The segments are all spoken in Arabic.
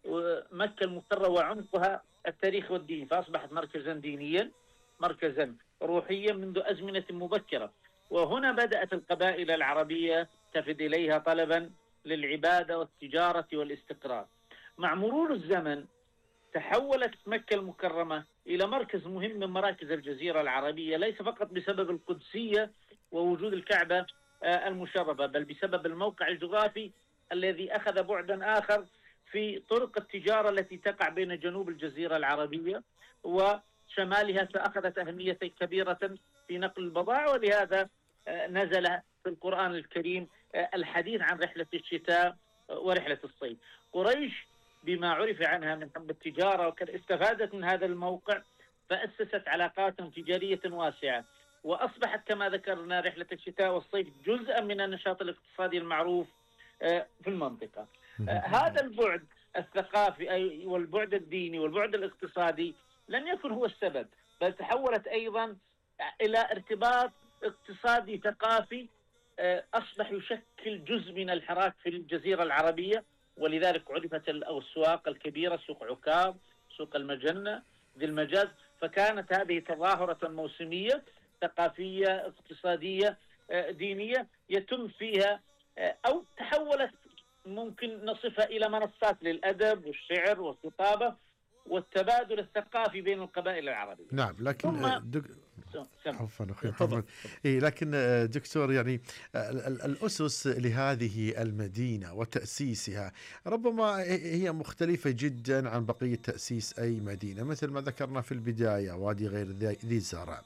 مكة المكرمة وعمقها التاريخ والدين، فأصبحت مركزا دينيا، مركزا روحيا منذ أزمنة مبكرة. وهنا بدأت القبائل العربية تفد إليها طلبا للعبادة والتجارة والاستقرار. مع مرور الزمن تحولت مكة المكرمة إلى مركز مهم من مراكز الجزيرة العربية، ليس فقط بسبب القدسية ووجود الكعبة المشرفة، بل بسبب الموقع الجغرافي الذي أخذ بعدا آخر في طرق التجارة التي تقع بين جنوب الجزيرة العربية وشمالها، فأخذت أهمية كبيرة في نقل البضائع. ولهذا نزل في القرآن الكريم الحديث عن رحلة الشتاء ورحلة الصيف. قريش بما عرف عنها من حب التجارة وكان استفادت من هذا الموقع، فأسست علاقات تجارية واسعة، وأصبحت كما ذكرنا رحلة الشتاء والصيف جزءا من النشاط الاقتصادي المعروف في المنطقة. هذا البعد الثقافي والبعد الديني والبعد الاقتصادي لم يكن هو السبب، بل تحولت أيضا إلى ارتباط اقتصادي ثقافي أصبح يشكل جزء من الحراك في الجزيرة العربية. ولذلك عرفت الأسواق الكبيرة، سوق عكاظ، سوق المجنة، ذي المجاز. فكانت هذه تظاهرة موسمية ثقافية اقتصادية دينية يتم فيها أو تحولت ممكن نصفها إلى منصات للأدب والشعر والخطابة والتبادل الثقافي بين القبائل العربية. نعم، لكن عفوا أخي محمد. لكن دكتور، يعني الأسس لهذه المدينة وتأسيسها ربما هي مختلفة جدا عن بقية تأسيس أي مدينة، مثل ما ذكرنا في البداية وادي غير ذي الزرع،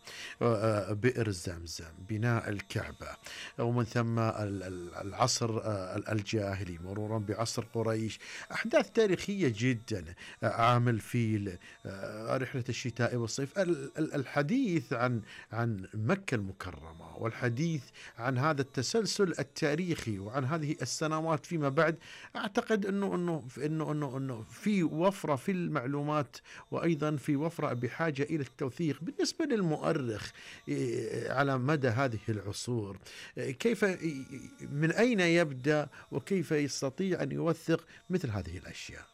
بئر زمزم، بناء الكعبة، ومن ثم العصر الجاهلي مرورا بعصر قريش، أحداث تاريخية جدا، عام الفيل، رحلة الشتاء والصيف. الحديث عن مكة المكرمة والحديث عن هذا التسلسل التاريخي وعن هذه السنوات فيما بعد، أعتقد إنه في وفرة في المعلومات، وأيضا في وفرة بحاجة إلى التوثيق بالنسبة للمؤرخ على مدى هذه العصور. كيف، من أين يبدأ وكيف يستطيع أن يوثق مثل هذه الأشياء؟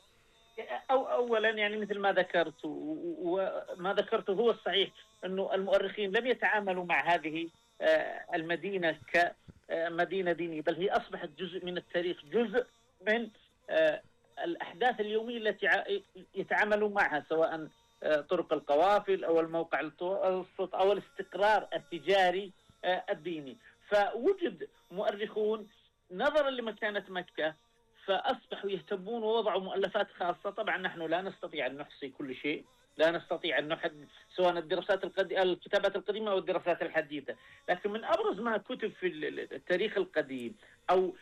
أولا يعني مثل ما ذكرت، وما ذكرته هو الصحيح، أنه المؤرخين لم يتعاملوا مع هذه المدينة كمدينة دينية، بل هي أصبحت جزء من التاريخ، جزء من الأحداث اليومية التي يتعاملون معها، سواء طرق القوافل أو الموقع الوسط أو الاستقرار التجاري الديني. فوجد مؤرخون نظرا لمكانة مكة فأصبحوا يهتمون ووضعوا مؤلفات خاصة. طبعا نحن لا نستطيع أن نحصي كل شيء، لا نستطيع أن نحدد سواء الكتابات القديمة أو الدراسات الحديثة، لكن من أبرز ما كتب في التاريخ القديم أو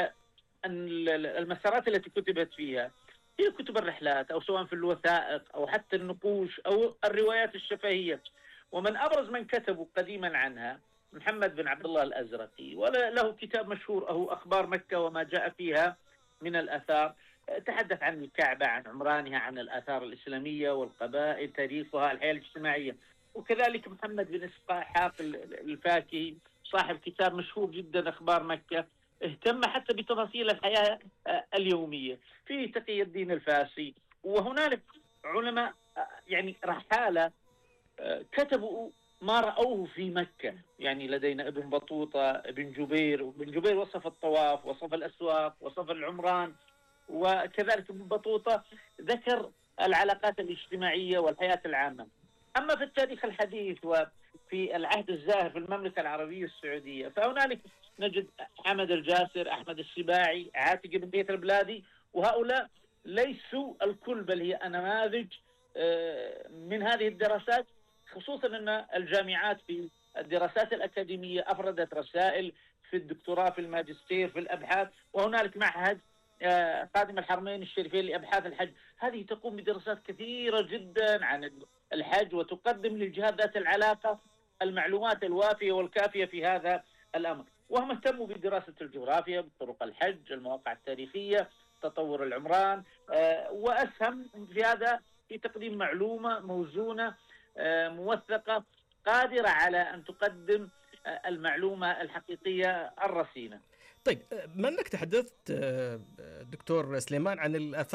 المسارات التي كتبت فيها هي كتب الرحلات، أو سواء في الوثائق أو حتى النقوش أو الروايات الشفهية. ومن أبرز من كتبوا قديما عنها محمد بن عبد الله الأزرقي، وله كتاب مشهور أهو أخبار مكة وما جاء فيها من الآثار، تحدث عن الكعبة، عن عمرانها، عن الآثار الإسلامية والقبائل، تاريخها، الحياة الاجتماعية. وكذلك محمد بن إسحاق الفاكهي صاحب كتاب مشهور جدا أخبار مكة، اهتم حتى بتفاصيل الحياة اليومية. في تقي الدين الفاسي، وهنالك علماء يعني رحالة كتبوا ما رأوه في مكة. يعني لدينا ابن بطوطة، ابن جبير وصف الطواف، وصف الأسواق، وصف العمران، وكذلك ابن بطوطة ذكر العلاقات الاجتماعية والحياة العامة. أما في التاريخ الحديث وفي العهد الزاهر في المملكة العربية السعودية فهنالك نجد حمد الجاسر، أحمد السباعي، عاتق بن بيت البلادي، وهؤلاء ليسوا الكل بل هي نماذج من هذه الدراسات، خصوصا أن الجامعات في الدراسات الأكاديمية أفردت رسائل في الدكتوراه، في الماجستير، في الأبحاث. وهنالك معهد خادم الحرمين الشريفين لأبحاث الحج، هذه تقوم بدراسات كثيرة جدا عن الحج وتقدم للجهات ذات العلاقة المعلومات الوافية والكافية في هذا الأمر. وهم اهتموا بدراسة الجغرافيا، بطرق الحج، المواقع التاريخية، تطور العمران، وأسهم في هذا في تقديم معلومة موزونة موثقة قادرة على أن تقدم المعلومة الحقيقية الرصينة. طيب، ما أنك تحدثت دكتور سليمان عن الآثار